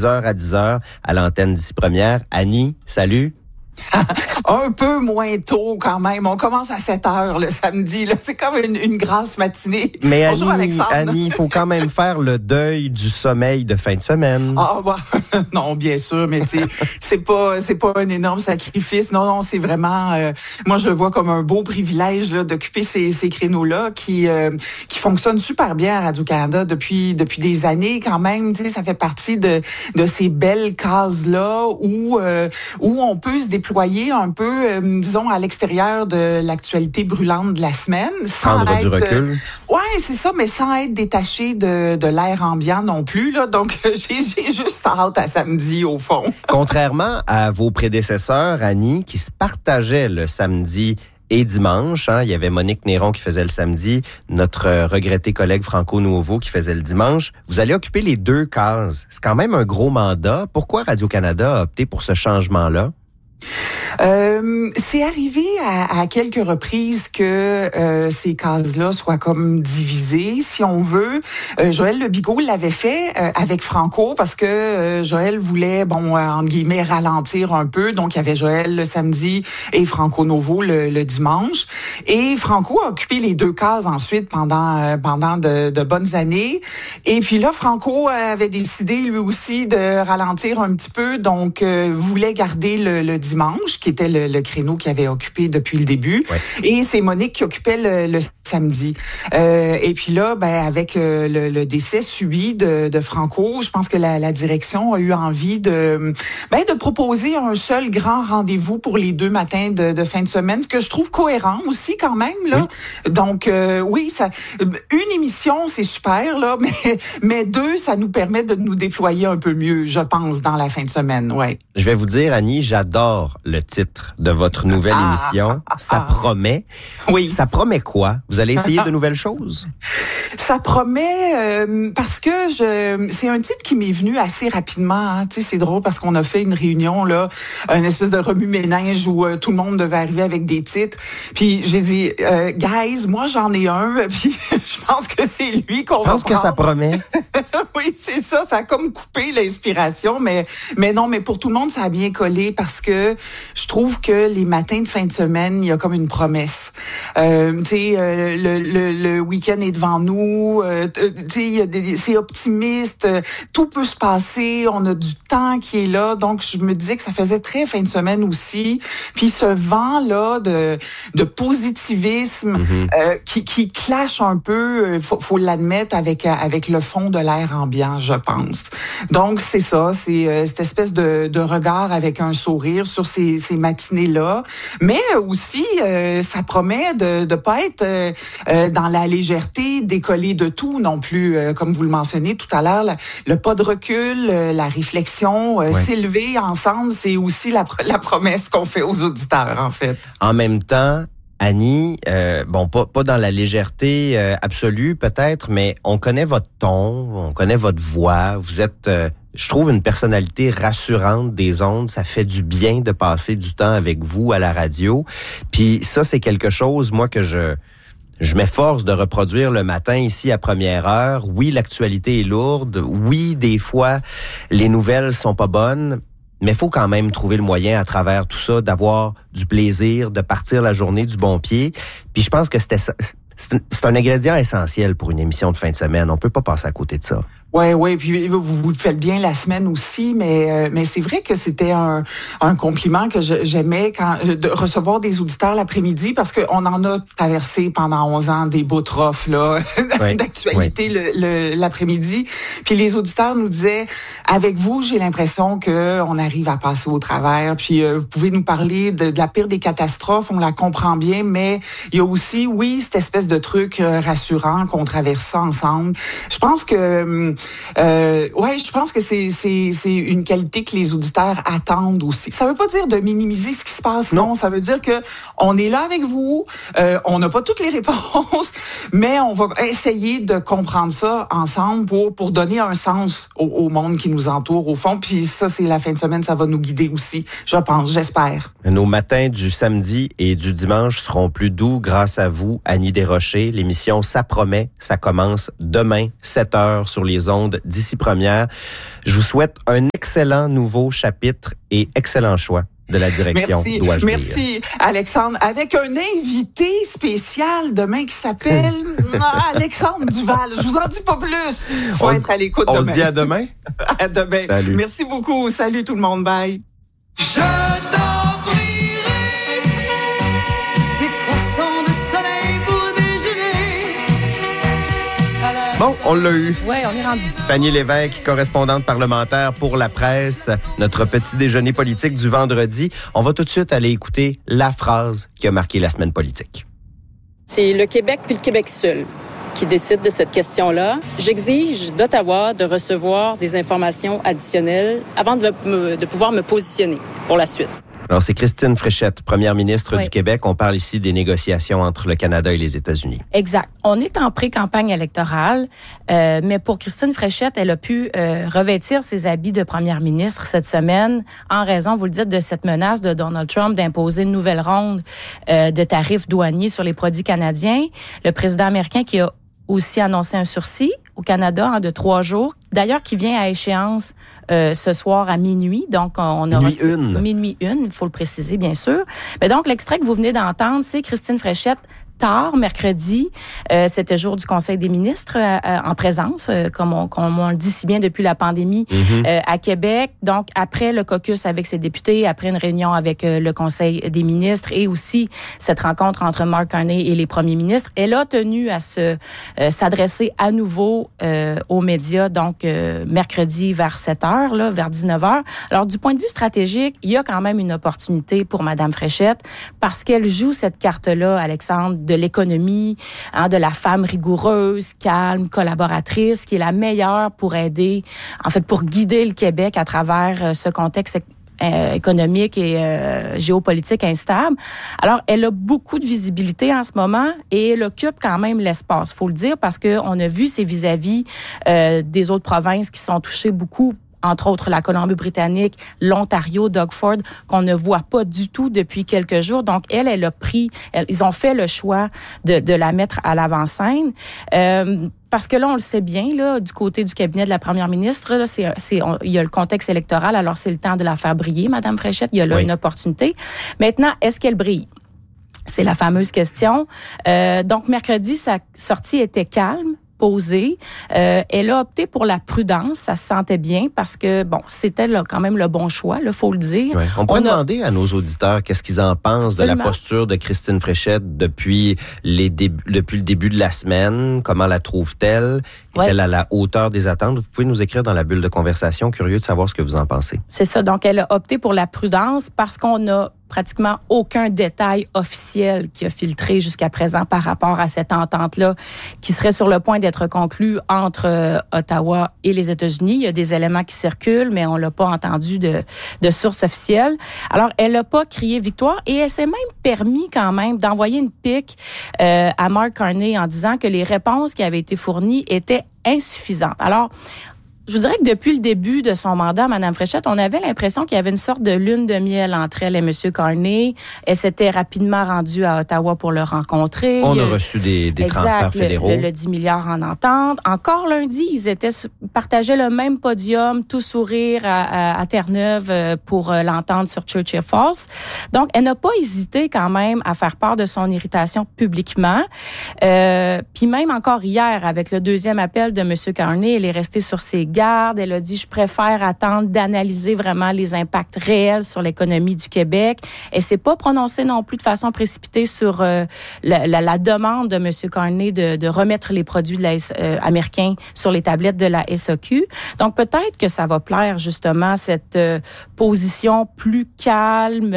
6h à 10h à l'antenne d'Ici Première. Annie, salut. Un peu moins tôt quand même. On commence à 7h le samedi. Là. C'est comme une grasse matinée. Mais Bonjour, Annie, il faut quand même faire le deuil du sommeil de fin de semaine. Ah bah, non, bien sûr, mais tu sais, c'est pas un énorme sacrifice. Non, c'est vraiment, moi je le vois comme un beau privilège là d'occuper ces créneaux-là qui fonctionnent super bien à Radio-Canada depuis des années quand même. Tu sais, ça fait partie de ces belles cases-là où on peut se déployer un peu, disons, à l'extérieur de l'actualité brûlante de la semaine. Prendre du recul. Ouais, c'est ça, mais sans être détaché de l'air ambiant non plus. Là. Donc, j'ai juste hâte à samedi, au fond. Contrairement à vos prédécesseurs, Annie, qui se partageaient le samedi et dimanche, il y avait Monique Néron qui faisait le samedi, notre regretté collègue Franco Nuovo qui faisait le dimanche. Vous allez occuper les deux cases. C'est quand même un gros mandat. Pourquoi Radio-Canada a opté pour ce changement-là? C'est arrivé à quelques reprises que ces cases-là soient comme divisées, si on veut. Joël Lebigot l'avait fait avec Franco parce que Joël voulait, entre guillemets, ralentir un peu. Donc, il y avait Joël le samedi et Franco Nuovo le dimanche. Et Franco a occupé les deux cases ensuite pendant de bonnes années. Et puis là, Franco avait décidé lui aussi de ralentir un petit peu, donc voulait garder le dimanche, qui était le créneau qu'il avait occupé depuis le début. Ouais. Et c'est Monique qui occupait le samedi. Et puis là, avec le décès subi de Franco, je pense que la direction a eu envie de proposer un seul grand rendez-vous pour les deux matins de fin de semaine, ce que je trouve cohérent aussi quand même. Là. Oui. Donc, oui, une émission, c'est super, là, mais deux, ça nous permet de nous déployer un peu mieux, je pense, dans la fin de semaine. Ouais. Je vais vous dire, Annie, j'adore le titre de votre nouvelle émission. Ça promet. Oui. Ça promet quoi? Vous allez essayer de nouvelles choses? Ça promet parce que c'est un titre qui m'est venu assez rapidement. Hein. Tu sais, c'est drôle parce qu'on a fait une réunion là, une espèce de remue-ménage où tout le monde devait arriver avec des titres. Puis j'ai dit, guys, moi j'en ai un. Puis je pense que c'est lui qu'on va prendre. Je pense que ça promet. Oui, c'est ça. Ça a comme coupé l'inspiration, mais non, mais pour tout le monde, ça a bien collé parce que je trouve que les matins de fin de semaine, il y a comme une promesse. Tu sais, le week-end est devant nous. Tu sais, c'est optimiste. Tout peut se passer. On a du temps qui est là. Donc, je me disais que ça faisait très fin de semaine aussi. Puis ce vent-là de positivisme qui clash un peu, faut l'admettre, avec le fond de l'air ambiant, je pense. Donc, c'est ça. C'est cette espèce de regard avec un sourire sur ces matinées-là. Mais aussi, ça promet de pas être dans la légèreté, décoller de tout non plus. Comme vous le mentionnez tout à l'heure, le pas de recul, la réflexion, s'élever ensemble, c'est aussi la promesse qu'on fait aux auditeurs, en fait. En même temps, Annie, pas dans la légèreté absolue peut-être, mais on connaît votre ton, on connaît votre voix. Vous êtes, je trouve, une personnalité rassurante des ondes. Ça fait du bien de passer du temps avec vous à la radio. Puis ça, c'est quelque chose, moi, que je m'efforce de reproduire le matin ici à première heure. Oui, l'actualité est lourde. Oui, des fois, les nouvelles sont pas bonnes. Mais il faut quand même trouver le moyen à travers tout ça d'avoir du plaisir, de partir la journée du bon pied. Puis je pense que c'est un ingrédient essentiel pour une émission de fin de semaine. On peut pas passer à côté de ça. Ouais, puis vous faites bien la semaine aussi, mais c'est vrai que c'était un compliment que j'aimais de recevoir des auditeurs l'après-midi parce que on en a traversé pendant 11 ans des beaux trophs là d'actualité l'après-midi. Puis les auditeurs nous disaient, avec vous, j'ai l'impression que on arrive à passer au travers. Puis vous pouvez nous parler de la pire des catastrophes, on la comprend bien, mais il y a aussi, oui, cette espèce de truc rassurant qu'on traverse ça ensemble. Je pense que je pense que c'est une qualité que les auditeurs attendent aussi. Ça veut pas dire de minimiser ce qui se passe, non. Ça veut dire que on est là avec vous, on n'a pas toutes les réponses, mais on va essayer de comprendre ça ensemble pour donner un sens au monde qui nous entoure au fond. Puis ça, c'est la fin de semaine, ça va nous guider aussi, je pense, j'espère. Nos matins du samedi et du dimanche seront plus doux grâce à vous, Annie Desrochers. L'émission Ça promet, ça commence demain, 7h sur les ondes d'ici première. Je vous souhaite un excellent nouveau chapitre et excellent choix de la direction, dois-je dire. Merci, Alexandre. Avec un invité spécial demain qui s'appelle Alexandre Duval. Je vous en dis pas plus. Faut être à l'écoute demain. On se dit à demain? À demain. Salut. Merci beaucoup. Salut tout le monde. Bye. Je t'offrirai des croissants de soleil pour déjeuner. Bon, on l'a eu. Oui, on est rendu. Fanny Lévesque, correspondante parlementaire pour La Presse, notre petit déjeuner politique du vendredi. On va tout de suite aller écouter la phrase qui a marqué la semaine politique. C'est le Québec puis le Québec seul qui décide de cette question-là. J'exige d'Ottawa de recevoir des informations additionnelles avant de pouvoir me positionner pour la suite. Alors, c'est Christine Fréchette, première ministre du Québec. On parle ici des négociations entre le Canada et les États-Unis. Exact. On est en pré-campagne électorale, mais pour Christine Fréchette, elle a pu revêtir ses habits de première ministre cette semaine en raison, vous le dites, de cette menace de Donald Trump d'imposer une nouvelle ronde de tarifs douaniers sur les produits canadiens. Le président américain qui a aussi annoncé un sursis au Canada de 3 jours, d'ailleurs qui vient à échéance ce soir à minuit. Donc, on aura minuit une, il faut le préciser, bien sûr. Mais donc, l'extrait que vous venez d'entendre, c'est Christine Fréchette tard, mercredi, c'était jour du Conseil des ministres en présence, comme on le dit si bien depuis la pandémie, à Québec. Donc, après le caucus avec ses députés, après une réunion avec le Conseil des ministres et aussi cette rencontre entre Mark Carney et les premiers ministres, elle a tenu à s'adresser à nouveau aux médias, donc mercredi vers 7h, là, vers 19h. Alors, du point de vue stratégique, il y a quand même une opportunité pour Mme Fréchette parce qu'elle joue cette carte-là, Alexandre, de l'économie, de la femme rigoureuse, calme, collaboratrice, qui est la meilleure pour aider, en fait, pour guider le Québec à travers ce contexte économique et géopolitique instable. Alors, elle a beaucoup de visibilité en ce moment et elle occupe quand même l'espace, faut le dire, parce qu'on a vu ses vis-à-vis des autres provinces qui sont touchées beaucoup, entre autres la Colombie-Britannique, l'Ontario, Doug Ford, qu'on ne voit pas du tout depuis quelques jours. Donc, elle a pris, ils ont fait le choix de la mettre à l'avant-scène. Parce que là, on le sait bien, là, du côté du cabinet de la première ministre, là, il y a le contexte électoral, alors c'est le temps de la faire briller, Mme Fréchette. Il y a là une opportunité. Maintenant, est-ce qu'elle brille? C'est la fameuse question. Donc, mercredi, sa sortie était calme, posée. Elle a opté pour la prudence, ça se sentait bien parce que, bon, c'était là, quand même le bon choix, il faut le dire. Ouais. On pourrait demander à nos auditeurs qu'est-ce qu'ils en pensent de la posture de Christine Fréchette depuis le début de la semaine. Comment la trouve-t-elle? Est-elle à la hauteur des attentes? Vous pouvez nous écrire dans la bulle de conversation. Curieux de savoir ce que vous en pensez. C'est ça. Donc, elle a opté pour la prudence parce qu'on a pratiquement aucun détail officiel qui a filtré jusqu'à présent par rapport à cette entente-là qui serait sur le point d'être conclue entre Ottawa et les États-Unis. Il y a des éléments qui circulent, mais on l'a pas entendu de source officielle. Alors, elle n'a pas crié victoire et elle s'est même permis quand même d'envoyer une pique à Mark Carney en disant que les réponses qui avaient été fournies étaient insuffisantes. Alors, je vous dirais que depuis le début de son mandat, Mme Fréchette, on avait l'impression qu'il y avait une sorte de lune de miel entre elle et M. Carney. Elle s'était rapidement rendue à Ottawa pour le rencontrer. On a reçu des transferts fédéraux. Le 10 milliards en entente. Encore lundi, ils partageaient le même podium, tout sourire à Terre-Neuve pour l'entente sur Churchill Falls. Donc, elle n'a pas hésité quand même à faire part de son irritation publiquement. Puis même encore hier, avec le deuxième appel de M. Carney, elle est restée sur ses gardes. Elle a dit, je préfère attendre d'analyser vraiment les impacts réels sur l'économie du Québec. Elle s'est pas prononcée non plus de façon précipitée sur la demande de M. Carney de remettre les produits américains sur les tablettes de la SAQ. Donc, peut-être que ça va plaire justement cette position plus calme,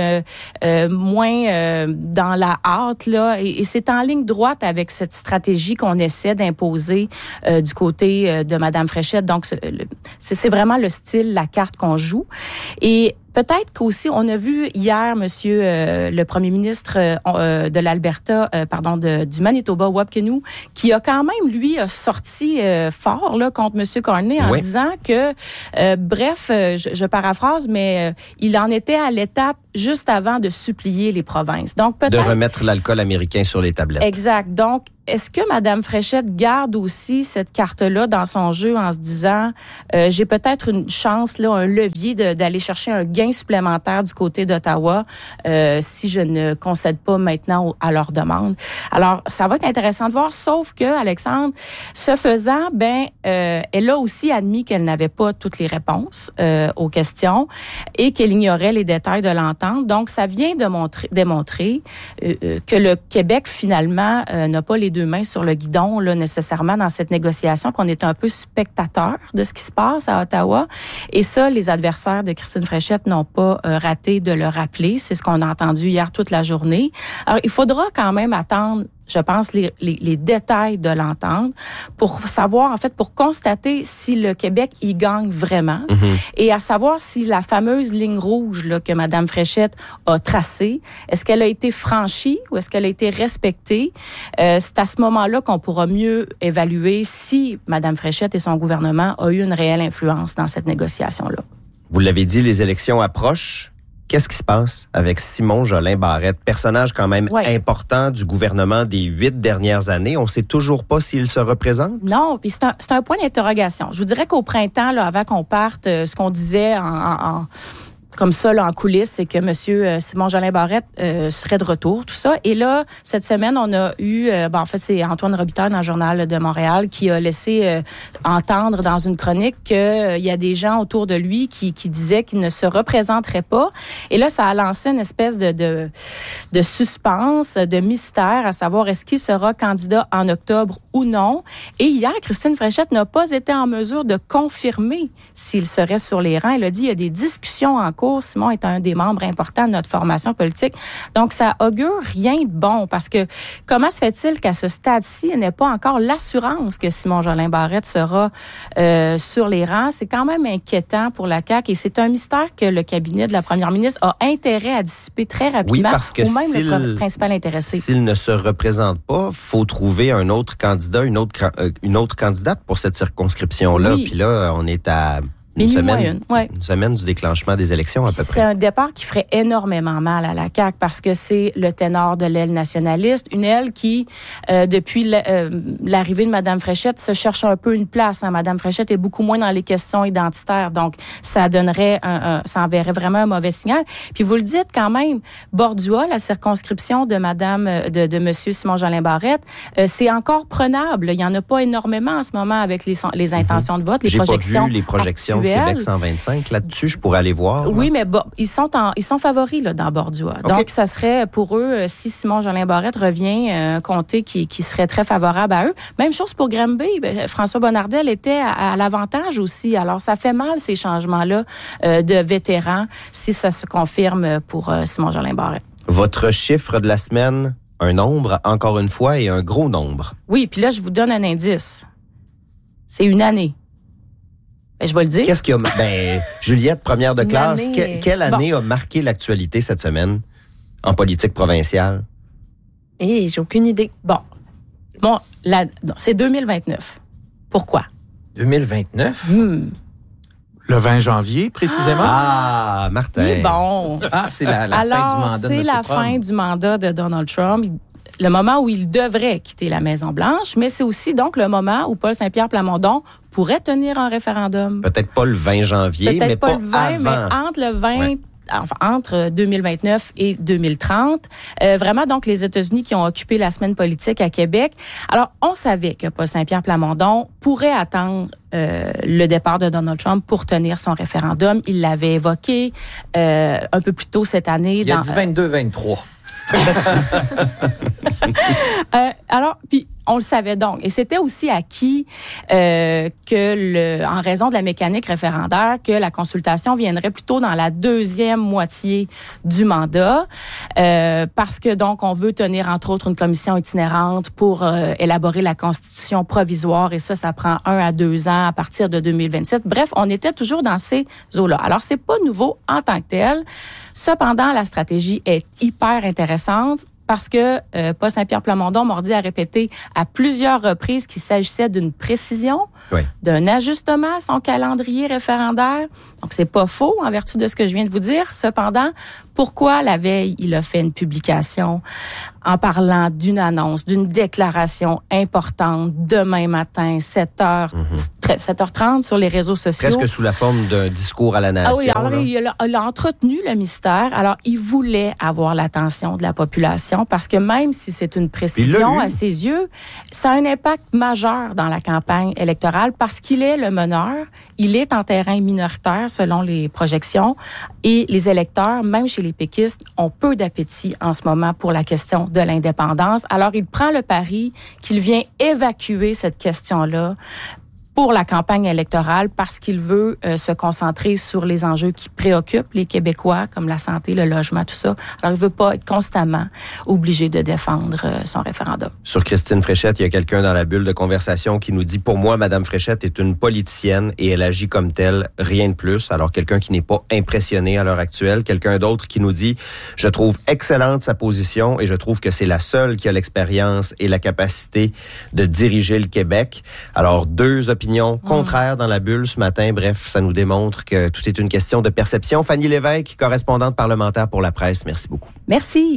moins dans la hâte, là. Et c'est en ligne droite avec cette stratégie qu'on essaie d'imposer du côté de Mme Fréchette. Donc, c'est vraiment le style, la carte qu'on joue. Et Peut-être qu'aussi, on a vu hier, monsieur le premier ministre de l'Alberta, du Manitoba, Wab Kinew, qui a quand même, lui, sorti fort là contre monsieur Carney en disant que, je paraphrase, mais il en était à l'étape juste avant de supplier les provinces. Donc peut-être de remettre l'alcool américain sur les tablettes. Exact. Donc, est-ce que Mme Fréchette garde aussi cette carte-là dans son jeu en se disant j'ai peut-être une chance, là, un levier d'aller chercher un gain supplémentaire du côté d'Ottawa si je ne concède pas maintenant à leur demande. Alors, ça va être intéressant de voir, sauf que, Alexandre, ce faisant, elle a aussi admis qu'elle n'avait pas toutes les réponses aux questions et qu'elle ignorait les détails de l'entente. Donc, ça vient de démontrer que le Québec, finalement, n'a pas les deux mains sur le guidon, là, nécessairement, dans cette négociation, qu'on est un peu spectateur de ce qui se passe à Ottawa. Et ça, les adversaires de Christine Fréchette n'ont pas raté de le rappeler. C'est ce qu'on a entendu hier toute la journée. Alors, il faudra quand même attendre, je pense, les détails de l'entente pour savoir, en fait, pour constater si le Québec y gagne vraiment et à savoir si la fameuse ligne rouge là, que Mme Fréchette a tracée, est-ce qu'elle a été franchie ou est-ce qu'elle a été respectée? C'est à ce moment-là qu'on pourra mieux évaluer si Mme Fréchette et son gouvernement ont eu une réelle influence dans cette négociation-là. Vous l'avez dit, les élections approchent. Qu'est-ce qui se passe avec Simon Jolin Barrette, personnage quand même important du gouvernement des 8 dernières années? On ne sait toujours pas s'il se représente? Non, puis c'est un point d'interrogation. Je vous dirais qu'au printemps, là, avant qu'on parte, ce qu'on disait comme ça, là, en coulisses, c'est que M. Simon Jolin Barrette serait de retour, tout ça. Et là, cette semaine, on a eu... en fait, c'est Antoine Robitaille dans le Journal de Montréal qui a laissé entendre dans une chronique qu'il y a des gens autour de lui qui disaient qu'il ne se représenterait pas. Et là, ça a lancé une espèce de suspense, de mystère, à savoir est-ce qu'il sera candidat en octobre ou non. Et hier, Christine Fréchette n'a pas été en mesure de confirmer s'il serait sur les rangs. Elle a dit il y a des discussions en cours. Simon est un des membres importants de notre formation politique. Donc, ça augure rien de bon parce que comment se fait-il qu'à ce stade-ci, il n'y ait pas encore l'assurance que Simon Jolin Barrette sera sur les rangs? C'est quand même inquiétant pour la CAQ et c'est un mystère que le cabinet de la première ministre a intérêt à dissiper très rapidement, parce que ou même le principal intéressé. S'il ne se représente pas, faut trouver un autre candidat, une autre candidate pour cette circonscription-là. Oui. Puis là, on est à... Une semaine du déclenchement des élections, à peu près. C'est un départ qui ferait énormément mal à la CAQ parce que c'est le ténor de l'aile nationaliste, une aile qui, depuis l'arrivée de Mme Fréchette, se cherche un peu une place. Hein. Mme Fréchette est beaucoup moins dans les questions identitaires, donc ça donnerait ça enverrait vraiment un mauvais signal. Puis vous le dites quand même, Bordua, la circonscription de de M. Simon Jolin Barrette, c'est encore prenable. Il y en a pas énormément en ce moment avec les intentions de vote, les projections. J'ai pas vu les projections. Québec 125, là-dessus, je pourrais aller voir. Oui, mais ils sont favoris là, dans Bordua. Okay. Donc, ça serait pour eux, si Simon Jolin Barrette revient, un comté qui serait très favorable à eux. Même chose pour Granby. François Bonnardel était à l'avantage aussi. Alors, ça fait mal, ces changements-là de vétérans, si ça se confirme pour Simon Jolin Barrette. Votre chiffre de la semaine, un nombre, encore une fois, et un gros nombre. Oui, puis là, je vous donne un indice. C'est une année. Ben, je vais le dire. Qu'est-ce qu'il y a... Juliette, première de classe, quelle année a marqué l'actualité cette semaine en politique provinciale? J'ai aucune idée. Bon, c'est 2029. Pourquoi? 2029? Le 20 janvier, précisément? Ah, Martin. Oui, bon. Ah, c'est la fin du mandat de M. C'est la fin du mandat de Donald Trump. Le moment où il devrait quitter la Maison-Blanche, mais c'est aussi donc le moment où Paul Saint-Pierre Plamondon pourrait tenir un référendum. Peut-être pas le 20 janvier, mais pas le 20, avant. Mais entre le 20... Enfin, entre 2029 et 2030. Vraiment, donc, les États-Unis qui ont occupé la semaine politique à Québec. Alors, on savait que Paul Saint-Pierre Plamondon pourrait attendre le départ de Donald Trump pour tenir son référendum. Il l'avait évoqué un peu plus tôt cette année. Il a dit 22-23. Alors, puis on le savait donc. Et c'était aussi acquis en raison de la mécanique référendaire, que la consultation viendrait plutôt dans la deuxième moitié du mandat, parce que donc on veut tenir entre autres une commission itinérante pour élaborer la constitution provisoire, et ça prend 1 à 2 ans à partir de 2027. Bref, on était toujours dans ces eaux-là. Alors, c'est pas nouveau en tant que tel. Cependant, la stratégie est hyper intéressante parce que Paul Saint-Pierre Plamondon m'a dit à répéter à plusieurs reprises qu'il s'agissait d'une précision, d'un ajustement à son calendrier référendaire. Donc, c'est pas faux en vertu de ce que je viens de vous dire. Cependant, pourquoi la veille, il a fait une publication en parlant d'une annonce, d'une déclaration importante demain matin, 7h30 sur les réseaux sociaux. Presque sous la forme d'un discours à la nation. Ah oui, alors il a entretenu le mystère. Alors, il voulait avoir l'attention de la population parce que même si c'est une précision à ses yeux, ça a un impact majeur dans la campagne électorale parce qu'il est le meneur. Il est en terrain minoritaire selon les projections et les électeurs, même chez les péquistes, ont peu d'appétit en ce moment pour la question de l'indépendance. Alors, il prend le pari qu'il vient évacuer cette question-là pour la campagne électorale parce qu'il veut se concentrer sur les enjeux qui préoccupent les Québécois, comme la santé, le logement, tout ça. Alors, il veut pas être constamment obligé de défendre son référendum. Sur Christine Fréchette, il y a quelqu'un dans la bulle de conversation qui nous dit « Pour moi, Mme Fréchette est une politicienne et elle agit comme telle, rien de plus. » Alors, quelqu'un qui n'est pas impressionné à l'heure actuelle. Quelqu'un d'autre qui nous dit « Je trouve excellente sa position et je trouve que c'est la seule qui a l'expérience et la capacité de diriger le Québec. » Alors, deux opinions contraires dans la bulle ce matin. Bref, ça nous démontre que tout est une question de perception. Fanny Lévesque, correspondante parlementaire pour la presse, merci beaucoup. Merci.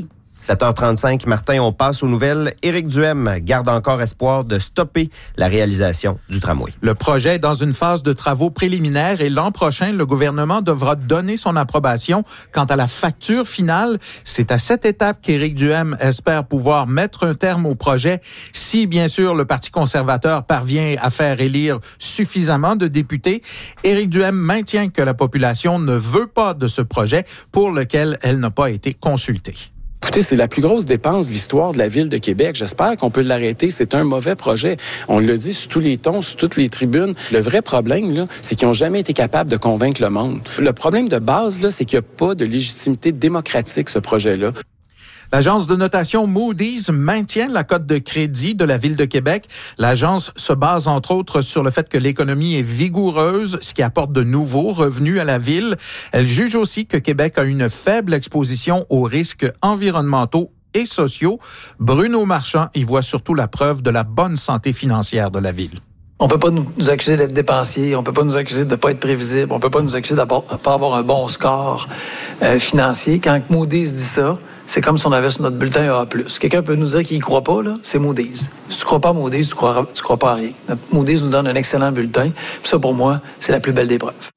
7h35, Martin, on passe aux nouvelles. Éric Duhem garde encore espoir de stopper la réalisation du tramway. Le projet est dans une phase de travaux préliminaires et l'an prochain, le gouvernement devra donner son approbation. Quant à la facture finale, c'est à cette étape qu'Éric Duhem espère pouvoir mettre un terme au projet si, bien sûr, le Parti conservateur parvient à faire élire suffisamment de députés. Éric Duhem maintient que la population ne veut pas de ce projet pour lequel elle n'a pas été consultée. Écoutez, c'est la plus grosse dépense de l'histoire de la Ville de Québec. J'espère qu'on peut l'arrêter. C'est un mauvais projet. On le dit sur tous les tons, sur toutes les tribunes. Le vrai problème, là, c'est qu'ils n'ont jamais été capables de convaincre le monde. Le problème de base, là, c'est qu'il n'y a pas de légitimité démocratique, ce projet-là. L'agence de notation Moody's maintient la cote de crédit de la Ville de Québec. L'agence se base entre autres sur le fait que l'économie est vigoureuse, ce qui apporte de nouveaux revenus à la Ville. Elle juge aussi que Québec a une faible exposition aux risques environnementaux et sociaux. Bruno Marchand y voit surtout la preuve de la bonne santé financière de la Ville. On peut pas nous accuser d'être dépensiers, on peut pas nous accuser de pas être prévisible, on peut pas nous accuser de pas avoir un bon score financier. Quand Moody's dit ça, c'est comme si on avait sur notre bulletin A+. Quelqu'un peut nous dire qu'il y croit pas, là, c'est Moody's. Si tu crois pas à Moody's, tu crois pas à rien. Moody's nous donne un excellent bulletin. Puis ça, pour moi, c'est la plus belle des preuves.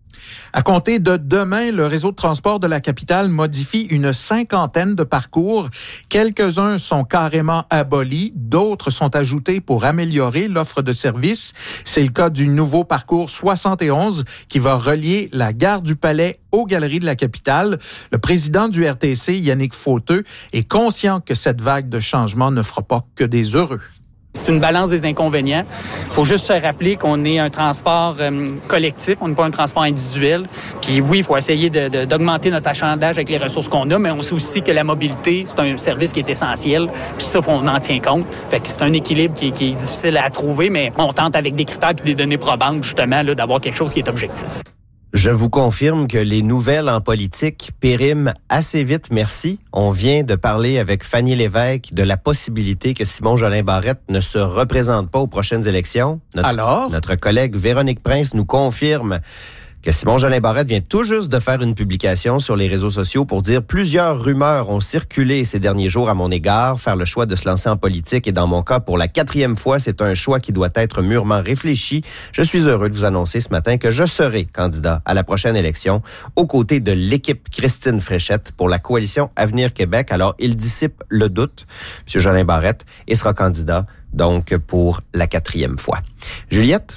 À compter de demain, le réseau de transport de la capitale modifie une 50aine de parcours. Quelques-uns sont carrément abolis, d'autres sont ajoutés pour améliorer l'offre de services. C'est le cas du nouveau parcours 71 qui va relier la gare du Palais aux galeries de la capitale. Le président du RTC, Yannick Fauteux, est conscient que cette vague de changement ne fera pas que des heureux. C'est une balance des inconvénients. Il faut juste se rappeler qu'on est un transport collectif, on n'est pas un transport individuel. Puis oui, il faut essayer d'augmenter notre achalandage avec les ressources qu'on a, mais on sait aussi que la mobilité, c'est un service qui est essentiel. Puis ça, on en tient compte. Fait que c'est un équilibre qui est difficile à trouver, mais on tente avec des critères et des données probantes, justement, là, d'avoir quelque chose qui est objectif. Je vous confirme que les nouvelles en politique périment assez vite, merci. On vient de parler avec Fanny Lévesque de la possibilité que Simon-Jolin Barrette ne se représente pas aux prochaines élections. Notre collègue Véronique Prince nous confirme que Simon-Jolin Barrette vient tout juste de faire une publication sur les réseaux sociaux pour dire plusieurs rumeurs ont circulé ces derniers jours à mon égard, faire le choix de se lancer en politique et dans mon cas, pour la 4e fois, c'est un choix qui doit être mûrement réfléchi. Je suis heureux de vous annoncer ce matin que je serai candidat à la prochaine élection aux côtés de l'équipe Christine Fréchette pour la coalition Avenir Québec. Alors, il dissipe le doute, M. Jolin Barrette, et sera candidat donc pour la 4e fois. Juliette?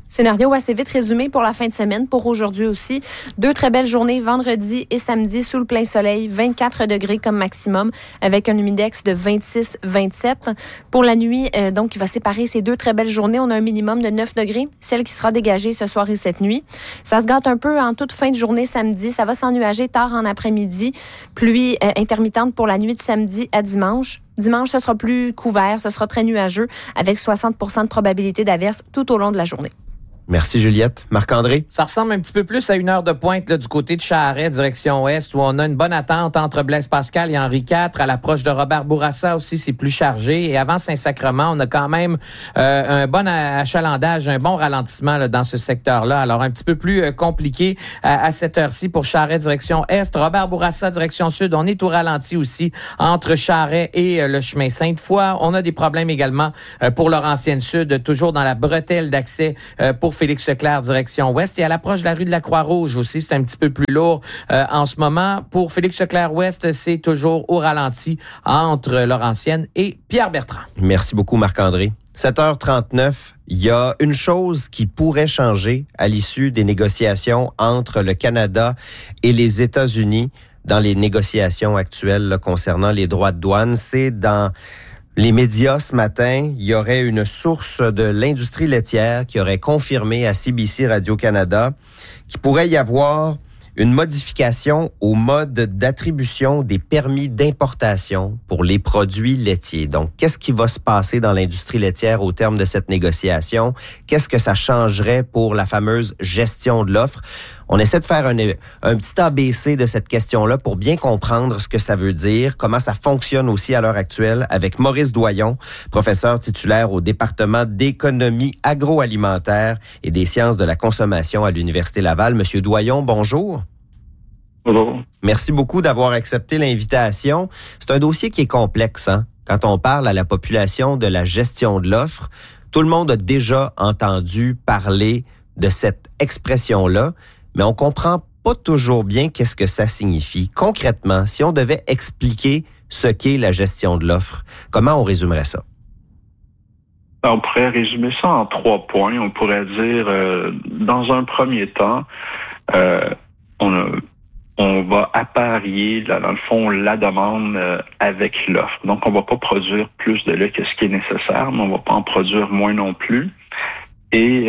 Scénario assez vite résumé pour la fin de semaine, pour aujourd'hui aussi. 2 très belles journées, vendredi et samedi, sous le plein soleil, 24 degrés comme maximum, avec un humidex de 26-27. Pour la nuit, donc, qui va séparer ces 2 très belles journées, on a un minimum de 9 degrés, celle qui sera dégagée ce soir et cette nuit. Ça se gâte un peu en toute fin de journée samedi. Ça va s'ennuager tard en après-midi. Pluie intermittente pour la nuit de samedi à dimanche. Dimanche, ce sera plus couvert, ce sera très nuageux, avec 60% de probabilité d'averse tout au long de la journée. Merci, Juliette. Marc-André? Ça ressemble un petit peu plus à une heure de pointe là, du côté de Charest, direction ouest, où on a une bonne attente entre Blaise Pascal et Henri IV. À l'approche de Robert Bourassa aussi, c'est plus chargé. Et avant Saint-Sacrement, on a quand même un bon achalandage, un bon ralentissement là, dans ce secteur-là. Alors, un petit peu plus compliqué à cette heure-ci pour Charest, direction est. Robert Bourassa, direction sud, on est au ralenti aussi entre Charest et le chemin Sainte-Foy. On a des problèmes également pour Laurentienne Sud, toujours dans la bretelle d'accès pour Félix Leclerc, direction ouest. Et à l'approche de la rue de la Croix-Rouge aussi, c'est un petit peu plus lourd en ce moment. Pour Félix Leclerc ouest, c'est toujours au ralenti entre Laurentienne et Pierre-Bertrand. Merci beaucoup, Marc-André. 7h39, il y a une chose qui pourrait changer à l'issue des négociations entre le Canada et les États-Unis dans les négociations actuelles là, concernant les droits de douane. C'est dans les médias ce matin, il y aurait une source de l'industrie laitière qui aurait confirmé à CBC Radio-Canada qu'il pourrait y avoir une modification au mode d'attribution des permis d'importation pour les produits laitiers. Donc, qu'est-ce qui va se passer dans l'industrie laitière au terme de cette négociation? Qu'est-ce que ça changerait pour la fameuse gestion de l'offre? On essaie de faire un petit ABC de cette question-là pour bien comprendre ce que ça veut dire, comment ça fonctionne aussi à l'heure actuelle avec Maurice Doyon, professeur titulaire au département d'économie agroalimentaire et des sciences de la consommation à l'Université Laval. Monsieur Doyon, bonjour. Bonjour. Merci beaucoup d'avoir accepté l'invitation. C'est un dossier qui est complexe, hein? Quand on parle à la population de la gestion de l'offre, tout le monde a déjà entendu parler de cette expression-là, mais on comprend pas toujours bien qu'est-ce que ça signifie. Concrètement, si on devait expliquer ce qu'est la gestion de l'offre, comment on résumerait ça? On pourrait résumer ça en 3 points. On pourrait dire, dans un premier temps, on va apparier, là, dans le fond, la demande avec l'offre. Donc, on va pas produire plus de lait que ce qui est nécessaire, mais on va pas en produire moins non plus. Et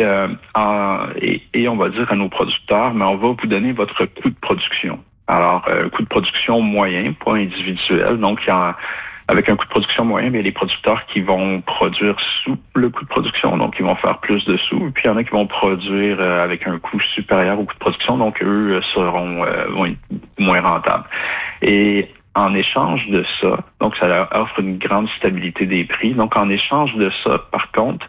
on va dire à nos producteurs, mais on va vous donner votre coût de production. Alors, coût de production moyen, pas individuel. Donc, avec un coût de production moyen, il y a les producteurs qui vont produire sous le coût de production, donc ils vont faire plus de sous. Et puis, il y en a qui vont produire avec un coût supérieur au coût de production, donc eux vont être moins rentables. Et en échange de ça, donc ça leur offre une grande stabilité des prix. Donc, en échange de ça, par contre,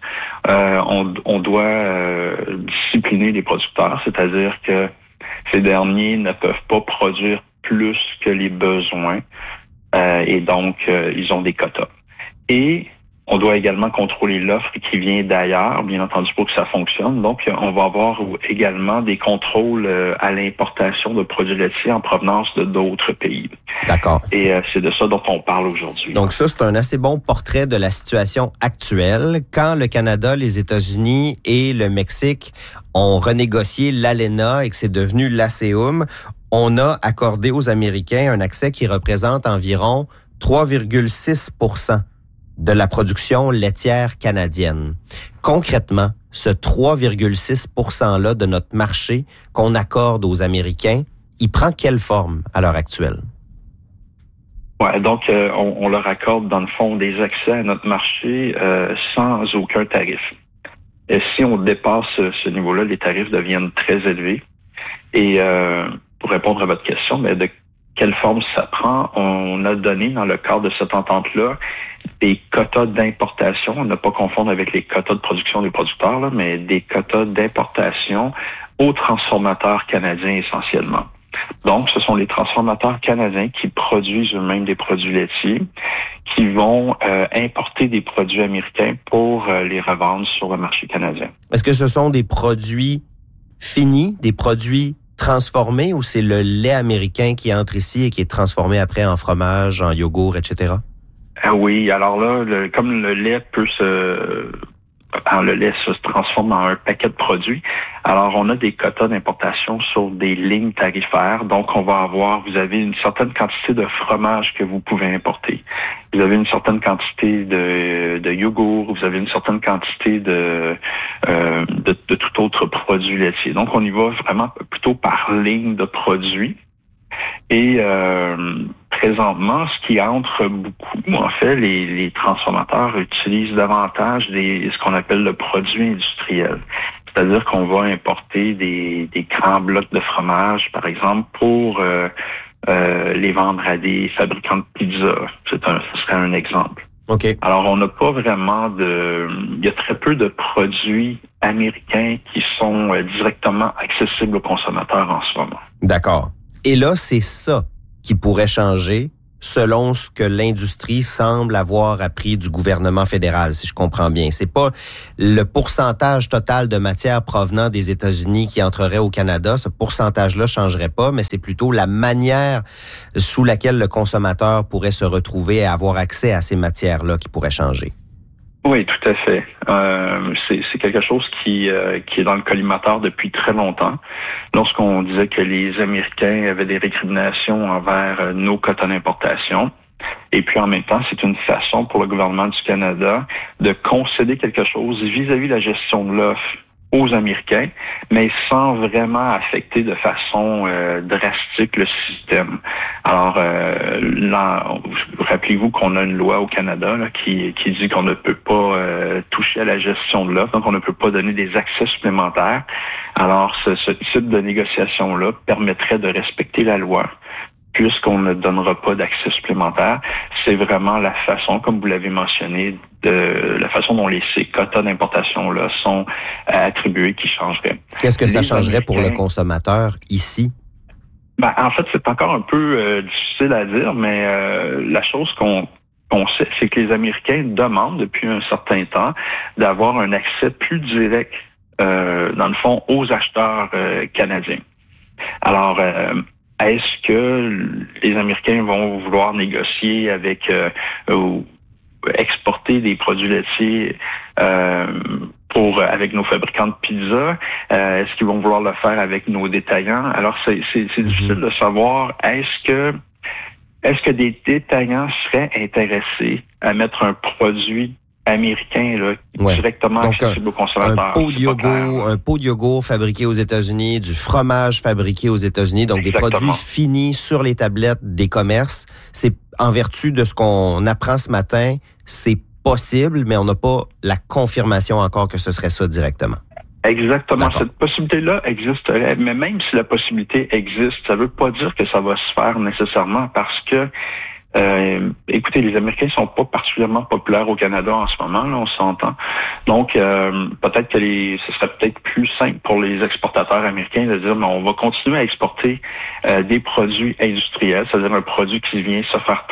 on doit discipliner les producteurs, c'est-à-dire que ces derniers ne peuvent pas produire plus que les besoins. Et donc, ils ont des quotas. Et on doit également contrôler l'offre qui vient d'ailleurs, bien entendu, pour que ça fonctionne. Donc, on va avoir également des contrôles à l'importation de produits laitiers en provenance de d'autres pays. D'accord. Et c'est de ça dont on parle aujourd'hui. Donc ça, c'est un assez bon portrait de la situation actuelle. Quand le Canada, les États-Unis et le Mexique ont renégocié l'ALENA et que c'est devenu l'ASEUM, on a accordé aux Américains un accès qui représente environ 3,6% de la production laitière canadienne. Concrètement, ce 3,6%-là de notre marché qu'on accorde aux Américains, il prend quelle forme à l'heure actuelle? Ouais, donc on leur accorde dans le fond des accès à notre marché sans aucun tarif. Et si on dépasse ce niveau-là, les tarifs deviennent très élevés. Et pour répondre à votre question, mais de quelle forme ça prend? On a donné dans le cadre de cette entente-là des quotas d'importation, ne pas confondre avec les quotas de production des producteurs, là, mais des quotas d'importation aux transformateurs canadiens essentiellement. Donc, ce sont les transformateurs canadiens qui produisent eux-mêmes des produits laitiers, qui vont importer des produits américains pour les revendre sur le marché canadien. Est-ce que ce sont des produits finis, des produits transformés, ou c'est le lait américain qui entre ici et qui est transformé après en fromage, en yogourt, etc.? Oui, alors là, comme le lait peut le lait se transforme en un paquet de produits. Alors, on a des quotas d'importation sur des lignes tarifaires. Donc, vous avez une certaine quantité de fromage que vous pouvez importer. Vous avez une certaine quantité de yogourt. Vous avez une certaine quantité de tout autre produit laitier. Donc, on y va vraiment plutôt par ligne de produits. Et présentement, ce qui entre beaucoup, en fait, les transformateurs utilisent davantage ce qu'on appelle le produit industriel. C'est-à-dire qu'on va importer des grands blocs de fromage, par exemple, pour les vendre à des fabricants de pizza. Ce serait un exemple. Okay. Alors, on n'a pas vraiment il y a très peu de produits américains qui sont directement accessibles aux consommateurs en ce moment. D'accord. Et là, c'est ça qui pourrait changer selon ce que l'industrie semble avoir appris du gouvernement fédéral, si je comprends bien. C'est pas le pourcentage total de matière provenant des États-Unis qui entrerait au Canada. Ce pourcentage-là changerait pas, mais c'est plutôt la manière sous laquelle le consommateur pourrait se retrouver et avoir accès à ces matières-là qui pourrait changer. Oui, tout à fait. C'est quelque chose qui est dans le collimateur depuis très longtemps. Lorsqu'on disait que les Américains avaient des récriminations envers nos quotas d'importation, et puis en même temps, c'est une façon pour le gouvernement du Canada de concéder quelque chose vis-à-vis de la gestion de l'offre aux Américains, mais sans vraiment affecter de façon drastique le système. Alors, rappelez-vous qu'on a une loi au Canada là, qui dit qu'on ne peut pas toucher à la gestion de l'offre, donc on ne peut pas donner des accès supplémentaires. Alors, ce type de négociation-là permettrait de respecter la loi, puisqu'on ne donnera pas d'accès supplémentaire. C'est vraiment la façon, comme vous l'avez mentionné, de la façon dont ces quotas d'importation-là sont attribués qui changerait. Qu'est-ce que ça changerait pour le consommateur ici? En fait, c'est encore un peu difficile à dire, mais la chose qu'on sait, c'est que les Américains demandent depuis un certain temps d'avoir un accès plus direct, dans le fond, aux acheteurs canadiens. Alors, est-ce que les Américains vont vouloir négocier avec ou exporter des produits laitiers avec nos fabricants de pizza? Est-ce qu'ils vont vouloir le faire avec nos détaillants? Alors, c'est difficile de savoir. Est-ce que des détaillants seraient intéressés à mettre un produit américain là, directement accessible aux consommateurs? Un pot de yogourt fabriqué aux États-Unis, du fromage fabriqué aux États-Unis, donc Exactement. Des produits finis sur les tablettes des commerces. C'est en vertu de ce qu'on apprend ce matin, c'est possible, mais on n'a pas la confirmation encore que ce serait ça directement. Exactement. D'accord. Cette possibilité-là existerait, mais même si la possibilité existe, ça ne veut pas dire que ça va se faire nécessairement parce que écoutez, les Américains sont pas particulièrement populaires au Canada en ce moment, là, on s'entend. Donc, peut-être que ce serait peut-être plus simple pour les exportateurs américains de dire, mais on va continuer à exporter des produits industriels, c'est-à-dire un produit qui vient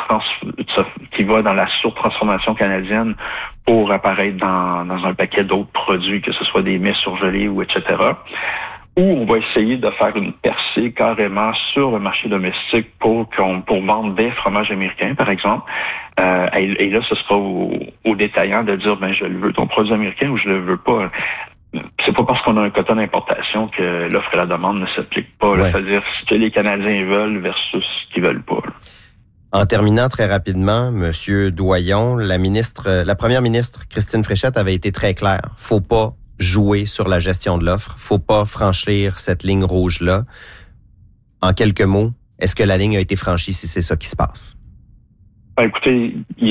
qui va dans la surtransformation canadienne pour apparaître dans un paquet d'autres produits, que ce soit des mets surgelés ou etc. Ou on va essayer de faire une percée carrément sur le marché domestique pour vendre des fromages américains, par exemple. Et là, ce sera aux détaillants de dire, je le veux ton produit américain ou je le veux pas. C'est pas parce qu'on a un quota d'importation que l'offre et la demande ne s'appliquent pas. Ouais. C'est-à-dire ce que les Canadiens veulent versus ce qu'ils veulent pas. En terminant très rapidement, Monsieur Doyon, la première ministre Christine Fréchette avait été très claire. Faut pas jouer sur la gestion de l'offre. Faut pas franchir cette ligne rouge-là. En quelques mots, est-ce que la ligne a été franchie si c'est ça qui se passe? Écoutez,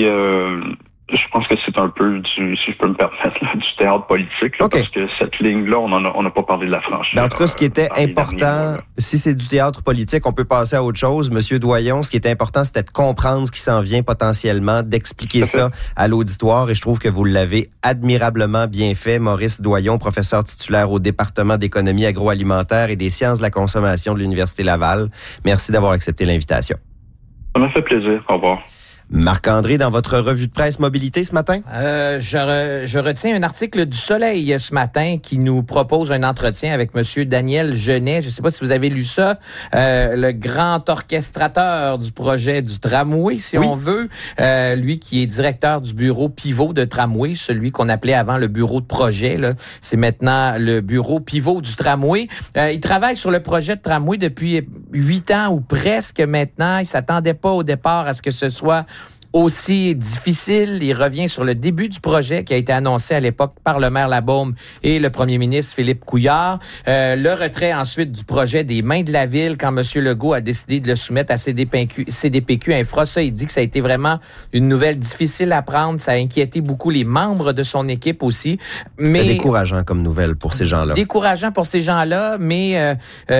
je pense que c'est un peu si je peux me permettre, du théâtre politique, là, parce que cette ligne-là, on n'a pas parlé de la franchise. En tout cas, ce qui était important, si c'est du théâtre politique, on peut passer à autre chose. Monsieur Doyon, ce qui était important, c'était de comprendre ce qui s'en vient potentiellement, d'expliquer ça à l'auditoire, et je trouve que vous l'avez admirablement bien fait. Maurice Doyon, professeur titulaire au département d'économie agroalimentaire et des sciences de la consommation de l'Université Laval. Merci d'avoir accepté l'invitation. Ça m'a fait plaisir. Au revoir. Marc-André, dans votre revue de presse mobilité ce matin? Je retiens un article du Soleil ce matin qui nous propose un entretien avec Monsieur Daniel Genet. Je ne sais pas si vous avez lu ça. Le grand orchestrateur du projet du tramway, si on veut. Lui qui est directeur du bureau pivot de tramway, celui qu'on appelait avant le bureau de projet. Là. C'est maintenant le bureau pivot du tramway. Il travaille sur le projet de tramway depuis 8 ans ou presque maintenant. Il s'attendait pas au départ à ce que ce soit aussi difficile. Il revient sur le début du projet qui a été annoncé à l'époque par le maire Labaume et le premier ministre Philippe Couillard. Le retrait ensuite du projet des mains de la ville quand M. Legault a décidé de le soumettre à CDPQ Infra. Ça, il dit que ça a été vraiment une nouvelle difficile à prendre. Ça a inquiété beaucoup les membres de son équipe aussi. Mais c'est décourageant comme nouvelle pour ces gens-là. Décourageant pour ces gens-là, mais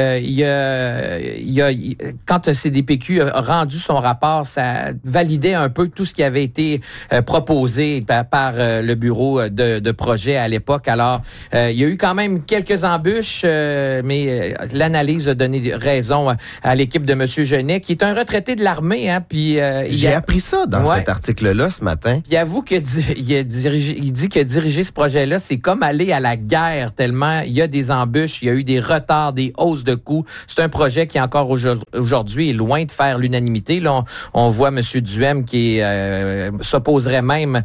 quand CDPQ a rendu son rapport, ça validait un peu tout ce qui avait été proposé par le bureau de projet à l'époque. Alors, il y a eu quand même quelques embûches, mais l'analyse a donné raison à l'équipe de M. Genet, qui est un retraité de l'armée. Hein, puis j'ai appris ça dans cet article-là ce matin. Puis avoue qu'il dit que diriger ce projet-là, c'est comme aller à la guerre, tellement il y a des embûches, il y a eu des retards, des hausses de coûts. C'est un projet qui encore aujourd'hui est loin de faire l'unanimité. Là, on voit M. Duhem qui s'opposerait même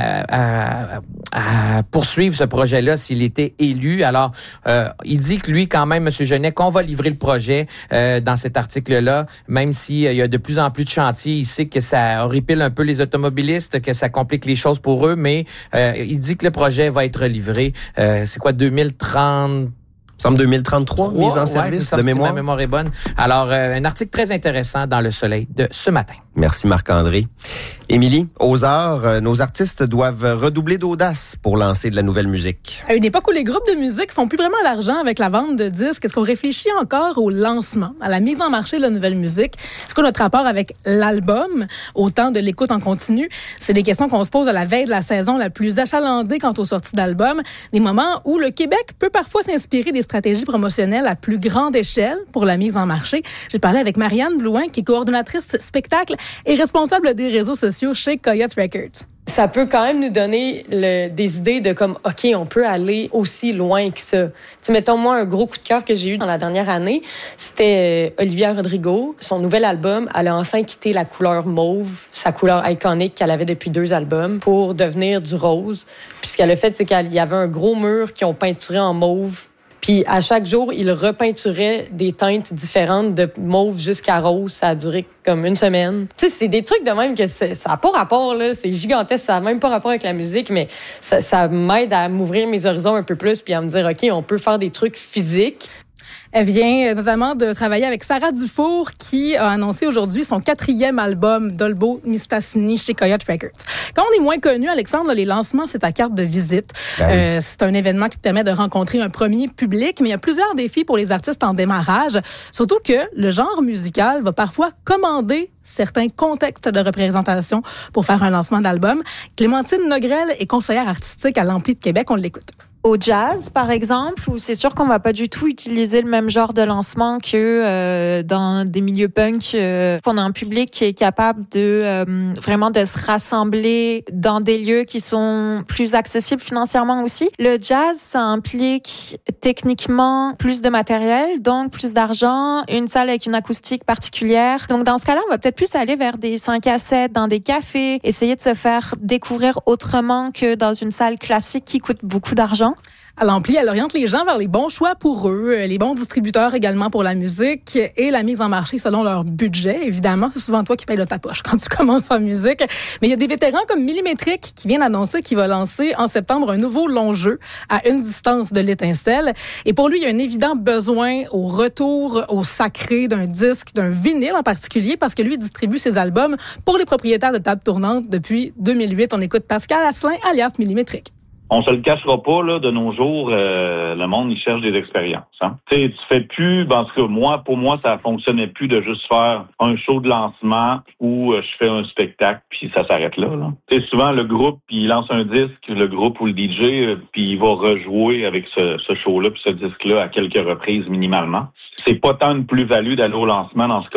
à poursuivre ce projet-là s'il était élu. Alors, il dit que lui, quand même, M. Genet, qu'on va livrer le projet dans cet article-là, même s'il y a de plus en plus de chantiers. Il sait que ça horripile un peu les automobilistes, que ça complique les choses pour eux, mais il dit que le projet va être livré. C'est quoi, 2030? Il me semble 2033, mise en service de mémoire. Si ma mémoire est bonne. Alors, un article très intéressant dans Le Soleil de ce matin. Merci Marc-André. Émilie, aux arts, nos artistes doivent redoubler d'audace pour lancer de la nouvelle musique. À une époque où les groupes de musique font plus vraiment d'argent avec la vente de disques, est-ce qu'on réfléchit encore au lancement, à la mise en marché de la nouvelle musique? Est-ce qu'on a notre rapport avec l'album, au temps de l'écoute en continu? C'est des questions qu'on se pose à la veille de la saison la plus achalandée quant aux sorties d'albums. Des moments où le Québec peut parfois s'inspirer des stratégies promotionnelles à plus grande échelle pour la mise en marché. J'ai parlé avec Marianne Blouin, qui est coordonnatrice spectacle et responsable des réseaux sociaux chez Coyote Records. Ça peut quand même nous donner des idées de comme, OK, on peut aller aussi loin que ça. T'sais, mettons, moi, un gros coup de cœur que j'ai eu dans la dernière année, c'était Olivia Rodrigo. Son nouvel album, elle a enfin quitté la couleur mauve, sa couleur iconique qu'elle avait depuis 2 albums, pour devenir du rose. Puis ce qu'elle a fait, c'est qu'il y avait un gros mur qu'ils ont peinturé en mauve. Puis à chaque jour, ils repeinturaient des teintes différentes de mauve jusqu'à rose. Ça a duré comme 1 semaine. Tu sais, c'est des trucs de même que ça n'a pas rapport, là. C'est gigantesque. Ça n'a même pas rapport avec la musique, mais ça m'aide à m'ouvrir mes horizons un peu plus puis à me dire, OK, on peut faire des trucs physiques. Elle vient notamment de travailler avec Sarah Dufour qui a annoncé aujourd'hui son 4e album Dolbo Mistassini chez Coyote Records. Quand on est moins connu, Alexandre, les lancements, c'est ta carte de visite. C'est un événement qui te permet de rencontrer un premier public, mais il y a plusieurs défis pour les artistes en démarrage. Surtout que le genre musical va parfois commander certains contextes de représentation pour faire un lancement d'album. Clémentine Nogrel est conseillère artistique à l'Ampli de Québec. On l'écoute. Au jazz, par exemple, où c'est sûr qu'on va pas du tout utiliser le même genre de lancement que dans des milieux punk. On a un public qui est capable de vraiment de se rassembler dans des lieux qui sont plus accessibles financièrement aussi. Le jazz, ça implique techniquement plus de matériel, donc plus d'argent, une salle avec une acoustique particulière. Donc dans ce cas-là, on va peut-être plus aller vers des 5 à 7 dans des cafés, essayer de se faire découvrir autrement que dans une salle classique qui coûte beaucoup d'argent. À l'Ampli, elle oriente les gens vers les bons choix pour eux, les bons distributeurs également pour la musique et la mise en marché selon leur budget. Évidemment, c'est souvent toi qui payes de ta poche quand tu commences en musique. Mais il y a des vétérans comme Millimétrique qui viennent annoncer qu'il va lancer en septembre un nouveau long jeu à une distance de l'étincelle. Et pour lui, il y a un évident besoin au retour au sacré d'un disque, d'un vinyle en particulier, parce que lui distribue ses albums pour les propriétaires de tables tournantes depuis 2008. On écoute Pascal Asselin, alias Millimétrique. On se le cachera pas, là, de nos jours, le monde, il cherche des expériences. Hein? Tu sais, tu fais plus, en tout cas, pour moi, ça fonctionnait plus de juste faire un show de lancement où je fais un spectacle, puis ça s'arrête là. Tu sais, souvent, le groupe, il lance un disque, le groupe ou le DJ, puis il va rejouer avec ce show-là, puis ce disque-là à quelques reprises minimalement. C'est pas tant une plus-value d'aller au lancement dans ce cas-là.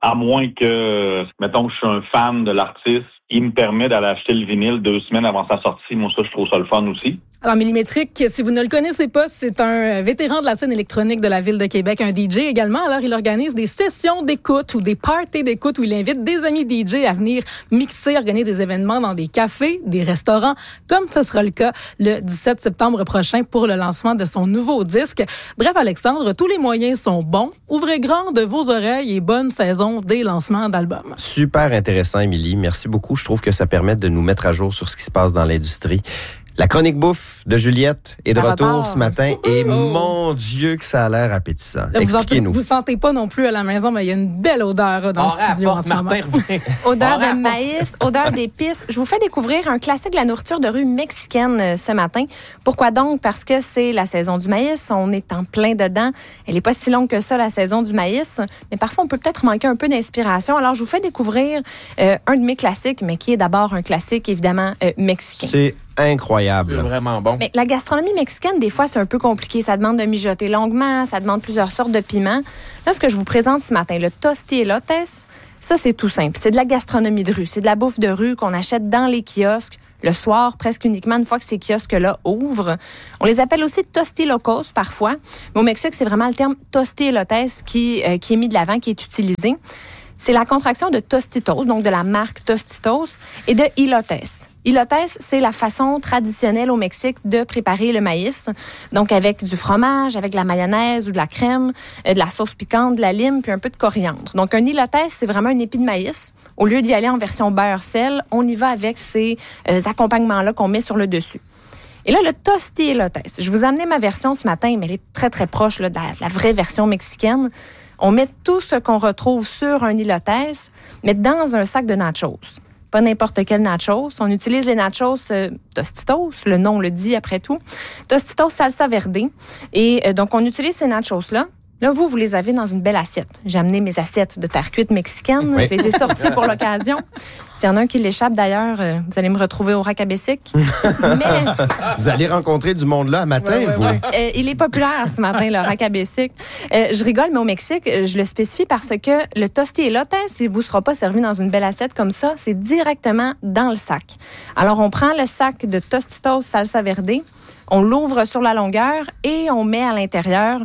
À moins que, mettons que je suis un fan de l'artiste, il me permet d'aller acheter le vinyle 2 semaines avant sa sortie. Moi, ça, je trouve ça le fun aussi. Alors, Millimétrique, si vous ne le connaissez pas, c'est un vétéran de la scène électronique de la Ville de Québec, un DJ également. Alors, il organise des sessions d'écoute ou des parties d'écoute où il invite des amis DJ à venir mixer, organiser des événements dans des cafés, des restaurants, comme ce sera le cas le 17 septembre prochain pour le lancement de son nouveau disque. Bref, Alexandre, tous les moyens sont bons. Ouvrez grand de vos oreilles et bonne saison des lancements d'albums. Super intéressant, Émilie. Merci beaucoup. Je trouve que ça permet de nous mettre à jour sur ce qui se passe dans l'industrie. La chronique bouffe de Juliette est de retour ce matin et mon Dieu que ça a l'air appétissant. Là, expliquez-nous. Vous sentez pas non plus à la maison, mais il y a une belle odeur dans le studio en ce moment. Odeur de maïs, odeur d'épices. Je vous fais découvrir un classique de la nourriture de rue mexicaine ce matin. Pourquoi donc? Parce que c'est la saison du maïs. On est en plein dedans. Elle n'est pas si longue que ça, la saison du maïs. Mais parfois, on peut peut-être manquer un peu d'inspiration. Alors, je vous fais découvrir un de mes classiques, mais qui est d'abord un classique, évidemment, mexicain. C'est incroyable. C'est vraiment bon. Mais la gastronomie mexicaine, des fois, c'est un peu compliqué. Ça demande de mijoter longuement, ça demande plusieurs sortes de piments. Là, ce que je vous présente ce matin, le tostiélotes, ça, c'est tout simple. C'est de la gastronomie de rue. C'est de la bouffe de rue qu'on achète dans les kiosques le soir, presque uniquement une fois que ces kiosques-là ouvrent. On les appelle aussi tostilocos parfois. Mais au Mexique, c'est vraiment le terme tostiélotes qui est mis de l'avant, qui est utilisé. C'est la contraction de Tostitos, donc de la marque Tostitos, et de elotes. Elotes, c'est la façon traditionnelle au Mexique de préparer le maïs. Donc, avec du fromage, avec de la mayonnaise ou de la crème, de la sauce piquante, de la lime, puis un peu de coriandre. Donc, un elotes, c'est vraiment un épi de maïs. Au lieu d'y aller en version beurre-sel, on y va avec ces accompagnements-là qu'on met sur le dessus. Et là, le tostiélotes, je vous ai amené ma version ce matin, mais elle est très, très proche là, de la vraie version mexicaine. On met tout ce qu'on retrouve sur un elotes, mais dans un sac de nachos. Pas n'importe quel nachos. On utilise les nachos Tostitos, le nom le dit après tout. Tostitos salsa verde. Et donc, on utilise ces nachos-là. Là, vous les avez dans une belle assiette. J'ai amené mes assiettes de terre cuite mexicaine. Oui. Je les ai sorties pour l'occasion. S'il y en a un qui l'échappe, d'ailleurs, vous allez me retrouver au Rack-à-Bessic. Mais... Vous allez rencontrer du monde là matin, vous. Il est populaire ce matin, le Rack-à-Bessic. Je rigole, mais au Mexique, je le spécifie parce que le tostiélotes, il ne vous sera pas servi dans une belle assiette comme ça. C'est directement dans le sac. Alors, on prend le sac de Tostitos salsa verde. On l'ouvre sur la longueur et on met à l'intérieur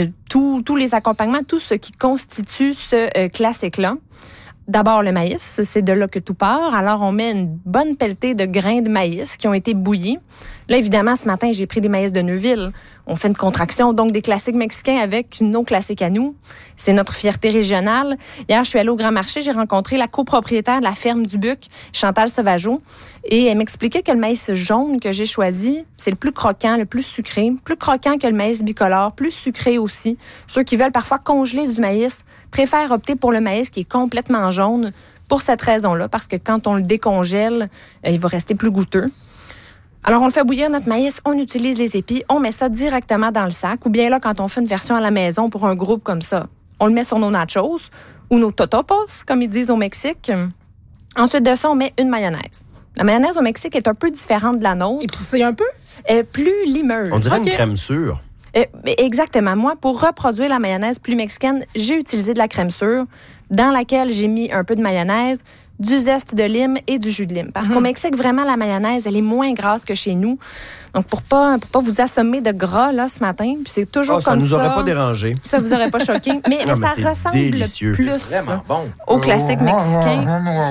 tous les accompagnements, tout ce qui constitue ce classique-là. D'abord, le maïs, c'est de là que tout part. Alors, on met une bonne pelletée de grains de maïs qui ont été bouillis. Là, évidemment, ce matin, j'ai pris des maïs de Neuville. On fait une contraction, donc des classiques mexicains avec nos classiques à nous. C'est notre fierté régionale. Hier, je suis allée au Grand Marché, j'ai rencontré la copropriétaire de la ferme du Buc, Chantal Sauvageau, et elle m'expliquait que le maïs jaune que j'ai choisi, c'est le plus croquant, le plus sucré, plus croquant que le maïs bicolore, plus sucré aussi. Ceux qui veulent parfois congeler du maïs préfèrent opter pour le maïs qui est complètement jaune pour cette raison-là, parce que quand on le décongèle, il va rester plus goûteux. Alors, on le fait bouillir, notre maïs, on utilise les épis, on met ça directement dans le sac. Ou bien là, quand on fait une version à la maison pour un groupe comme ça, on le met sur nos nachos ou nos totopos, comme ils disent au Mexique. Ensuite de ça, on met une mayonnaise. La mayonnaise au Mexique est un peu différente de la nôtre. Épicée un peu? Plus limeuse. On dirait une crème sûre. Exactement. Moi, pour reproduire la mayonnaise plus mexicaine, j'ai utilisé de la crème sûre dans laquelle j'ai mis un peu de mayonnaise, du zeste de lime et du jus de lime. Parce qu'au Mexique, vraiment, la mayonnaise, elle est moins grasse que chez nous. Donc, pour pas vous assommer de gras, là, ce matin, puis c'est toujours comme ça. Ça nous aurait pas dérangé. Ça vous aurait pas choqué. Mais ça ressemble délicieux. Plus bon. au classique mexicain.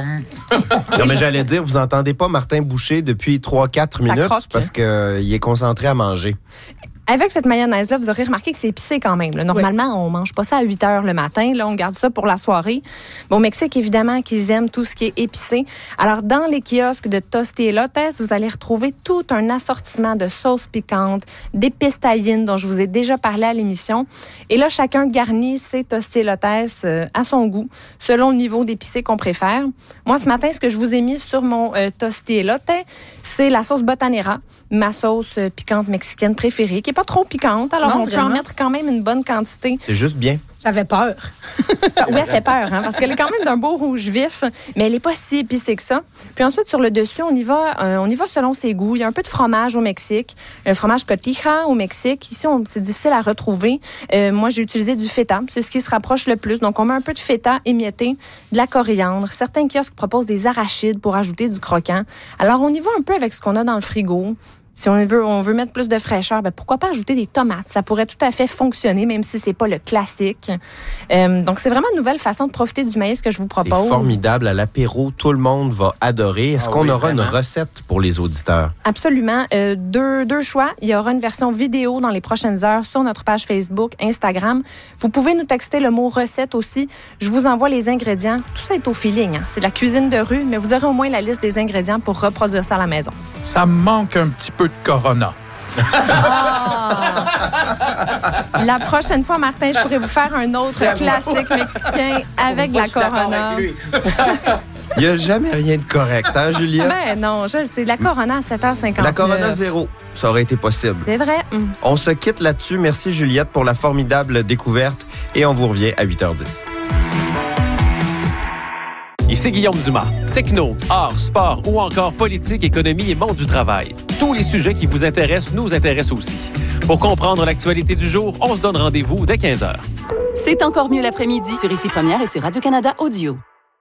Non, mais j'allais dire, vous entendez pas Martin Boucher depuis 3-4 minutes parce qu'il est concentré à manger. Avec cette mayonnaise-là, vous aurez remarqué que c'est épicé quand même. Là. Normalement, on mange pas ça à 8 heures le matin. Là, on garde ça pour la soirée. Mais au Mexique, évidemment, qu'ils aiment tout ce qui est épicé. Alors, dans les kiosques de tostiélotes, vous allez retrouver tout un assortiment de sauces piquantes, d'épices tahines dont je vous ai déjà parlé à l'émission. Et là, chacun garnit ses tostiélotes à son goût, selon le niveau d'épicé qu'on préfère. Moi, ce matin, ce que je vous ai mis sur mon tostiélote, c'est la sauce botanera, ma sauce piquante mexicaine préférée, qui est pas pas trop piquante, alors Non, on peut vraiment. en mettre quand même une bonne quantité. C'est juste bien. J'avais peur. Oui, elle fait peur, hein, parce qu'elle est quand même d'un beau rouge vif, mais elle n'est pas si épicée que ça. Puis ensuite, sur le dessus, on y va selon ses goûts. Il y a un peu de fromage au Mexique, un fromage cotija au Mexique. Ici, c'est difficile à retrouver. Moi, j'ai utilisé du feta. C'est ce qui se rapproche le plus. Donc, on met un peu de feta émietté, de la coriandre. Certains kiosques proposent des arachides pour ajouter du croquant. Alors, on y va un peu avec ce qu'on a dans le frigo. Si on veut mettre plus de fraîcheur, pourquoi pas ajouter des tomates? Ça pourrait tout à fait fonctionner, même si c'est pas le classique. Donc, c'est vraiment une nouvelle façon de profiter du maïs que je vous propose. C'est formidable. À l'apéro, tout le monde va adorer. Est-ce qu'on aura vraiment une recette pour les auditeurs? Absolument. Deux choix. Il y aura une version vidéo dans les prochaines heures sur notre page Facebook, Instagram. Vous pouvez nous texter le mot recette aussi. Je vous envoie les ingrédients. Tout ça est au feeling. Hein. C'est de la cuisine de rue, mais vous aurez au moins la liste des ingrédients pour reproduire ça à la maison. Ça me manque un petit peu de Corona. La prochaine fois, Martin, je pourrais vous faire un autre classique mexicain avec de la Corona. Il n'y a jamais rien de correct, hein, Juliette? Ben non, c'est de la Corona à 7h50. La Corona zéro, ça aurait été possible. C'est vrai. On se quitte là-dessus. Merci, Juliette, pour la formidable découverte. Et on vous revient à 8h10. Ici Guillaume Dumas. Techno, art, sport ou encore politique, économie et monde du travail. Tous les sujets qui vous intéressent nous intéressent aussi. Pour comprendre l'actualité du jour, on se donne rendez-vous dès 15h. C'est encore mieux l'après-midi sur Ici Première et sur Radio-Canada Audio.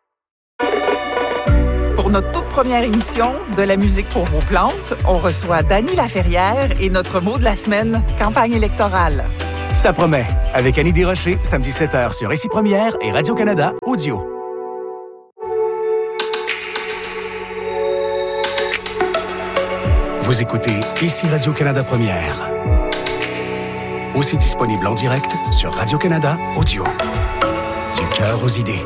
Pour notre toute première émission de la musique pour vos plantes, on reçoit Dany Laferrière et notre mot de la semaine, campagne électorale. Ça promet, avec Annie Desrochers, samedi 7h sur Ici Première et Radio-Canada Audio. Vous écoutez Ici Radio-Canada Première. Aussi disponible en direct sur Radio-Canada Audio. Du cœur aux idées.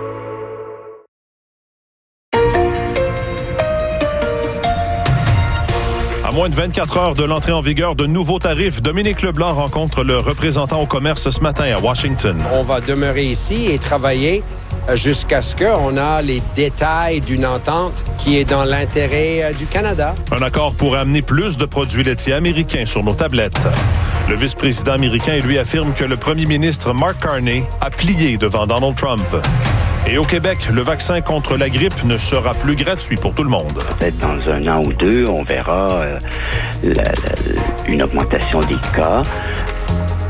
À moins de 24 heures de l'entrée en vigueur de nouveaux tarifs, Dominique Leblanc rencontre le représentant au commerce ce matin à Washington. On va demeurer ici et travailler jusqu'à ce qu'on a les détails d'une entente qui est dans l'intérêt du Canada. Un accord pour amener plus de produits laitiers américains sur nos tablettes. Le vice-président américain, lui, affirme que le premier ministre Mark Carney a plié devant Donald Trump. Et au Québec, le vaccin contre la grippe ne sera plus gratuit pour tout le monde. Peut-être dans un an ou deux, on verra une augmentation des cas.